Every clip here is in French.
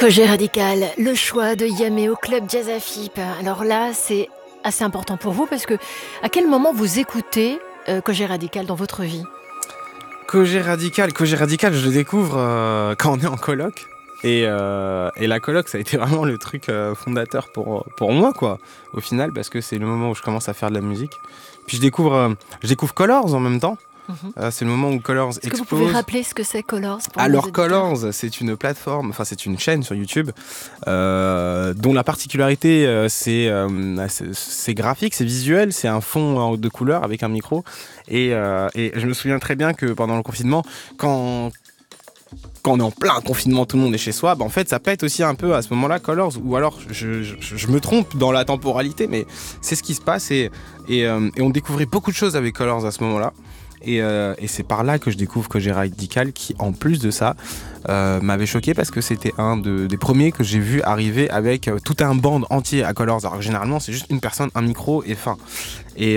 Kojé Radical, le choix de Yamé au club Jazz Afip. Alors là, c'est assez important pour vous parce que à quel moment vous écoutez Kojé Radical dans votre vie? Kojé Radical, je le découvre quand on est en coloc. Et la coloc, ça a été vraiment le truc fondateur pour moi, quoi, au final, parce que c'est le moment où je commence à faire de la musique. Puis je découvre Colors en même temps. C'est le moment où Colors explose. Est-ce que vous pouvez rappeler ce que c'est Colors? Alors Colors, c'est une plateforme, enfin c'est une chaîne sur YouTube dont la particularité c'est graphique, c'est visuel, c'est un fond de couleur avec un micro. Et je me souviens très bien que pendant le confinement, quand on est en plein confinement, tout le monde est chez soi, en fait ça pète aussi un peu à ce moment-là Colors, ou alors je me trompe dans la temporalité, mais c'est ce qui se passe et on découvrait beaucoup de choses avec Colors à ce moment-là. Et c'est par là que je découvre Kojé Radical qui, en plus de ça, m'avait choqué parce que c'était un des premiers que j'ai vu arriver avec tout un band entier à Colors. Alors que généralement, c'est juste une personne, un micro et fin. Et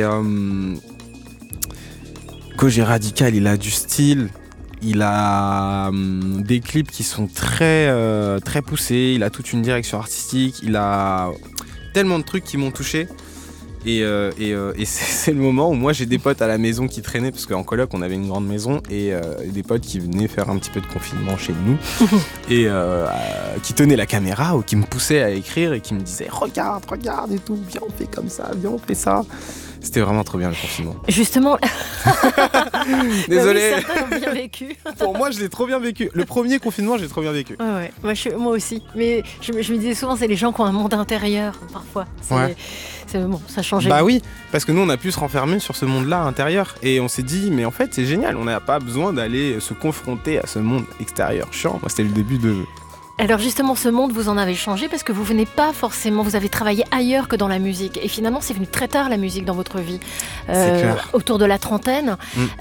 Kojé Radical, il a du style, il a des clips qui sont très poussés, il a toute une direction artistique, il a tellement de trucs qui m'ont touché. Et c'est le moment où moi j'ai des potes à la maison qui traînaient, parce qu'en coloc on avait une grande maison, et des potes qui venaient faire un petit peu de confinement chez nous et qui tenaient la caméra ou qui me poussaient à écrire et qui me disaient regarde et tout, viens on fait comme ça, viens on fait ça. C'était vraiment trop bien le confinement. Justement. Désolé. Bah oui, certains l'ont bien vécu. Pour moi, je l'ai trop bien vécu. Le premier confinement, j'ai trop bien vécu. Ouais. Moi aussi. Mais je me disais souvent, c'est les gens qui ont un monde intérieur, parfois. C'est bon, ça changeait. Bah oui, parce que nous, on a pu se renfermer sur ce monde-là intérieur. Et on s'est dit, mais en fait, c'est génial. On n'a pas besoin d'aller se confronter à ce monde extérieur chiant. Moi, c'était le début de... Alors justement, ce monde, vous en avez changé parce que vous venez pas forcément, vous avez travaillé ailleurs que dans la musique. Et finalement, c'est venu très tard la musique dans votre vie. C'est clair. Autour de la trentaine.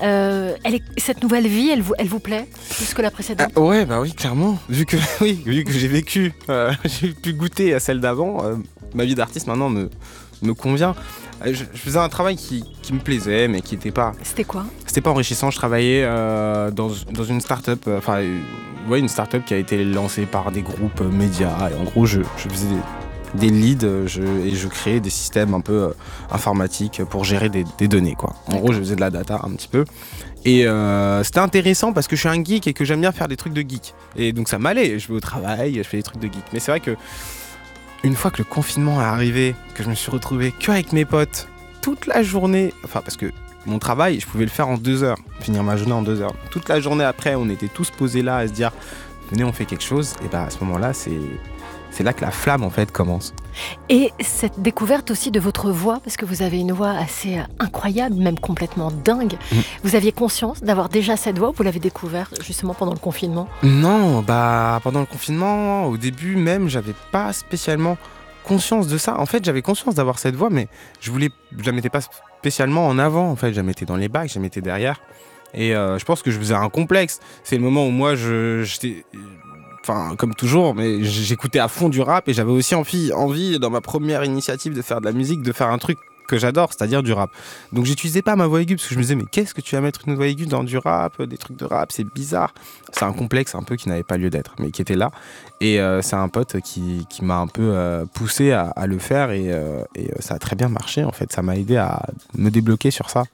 Cette nouvelle vie, elle vous plaît plus que la précédente? Ouais, bah oui, clairement. Vu que j'ai vécu, j'ai pu goûter à celle d'avant, ma vie d'artiste maintenant me convient. Je faisais un travail qui me plaisait, mais qui n'était pas... C'était quoi? C'était pas enrichissant. Je travaillais dans une start-up, une start-up qui a été lancée par des groupes médias. Et en gros, je faisais des leads et je créais des systèmes un peu informatiques pour gérer des données, quoi. En gros, je faisais de la data un petit peu. Et c'était intéressant parce que je suis un geek et que j'aime bien faire des trucs de geek. Et donc ça m'allait. Je vais au travail, je fais des trucs de geek. Mais c'est vrai que une fois que le confinement est arrivé, que je me suis retrouvé qu'avec mes potes toute la journée, parce que mon travail, je pouvais le faire en 2 heures, finir ma journée en 2 heures. Toute la journée après, on était tous posés là à se dire venez, on fait quelque chose. Et à ce moment-là, c'est là que la flamme en fait commence. Et cette découverte aussi de votre voix, parce que vous avez une voix assez incroyable, même complètement dingue. Vous aviez conscience d'avoir déjà cette voix ou vous l'avez découverte justement pendant le confinement? Non, pendant le confinement, au début même, j'avais pas spécialement conscience de ça. En fait, j'avais conscience d'avoir cette voix, mais je la mettais pas spécialement en avant. En fait, je la mettais dans les bacs, je la mettais derrière. Et je pense que je faisais un complexe. C'est le moment où moi, j'étais... comme toujours, mais j'écoutais à fond du rap et j'avais aussi envie, dans ma première initiative de faire de la musique, de faire un truc que j'adore, c'est-à-dire du rap. Donc j'utilisais pas ma voix aiguë parce que je me disais mais qu'est-ce que tu vas mettre une voix aiguë dans du rap, des trucs de rap, c'est bizarre. C'est un complexe un peu qui n'avait pas lieu d'être, mais qui était là. Et c'est un pote qui m'a un peu poussé à le faire et ça a très bien marché en fait. Ça m'a aidé à me débloquer sur ça.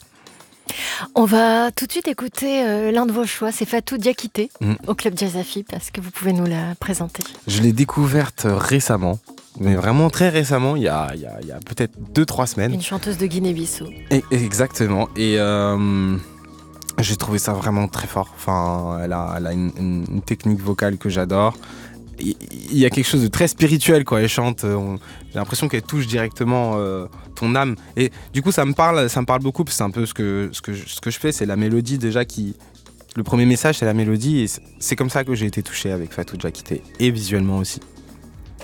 On va tout de suite écouter l'un de vos choix, c'est Fatou Diakité au club Jazz Afip. Est-ce que vous pouvez nous la présenter? Je l'ai découverte récemment, mais vraiment très récemment, il y a peut-être 2-3 semaines. Une chanteuse de Guinée-Bissau. Exactement, et j'ai trouvé ça vraiment très fort. Elle a une technique vocale que j'adore. Il y a quelque chose de très spirituel quand elle chante. J'ai l'impression qu'elle touche directement ton âme. Et du coup, ça me parle beaucoup. Parce que c'est un peu ce que je fais. C'est la mélodie déjà qui... Le premier message, c'est la mélodie. Et c'est comme ça que j'ai été touché avec Fatou Diakité. Et visuellement aussi.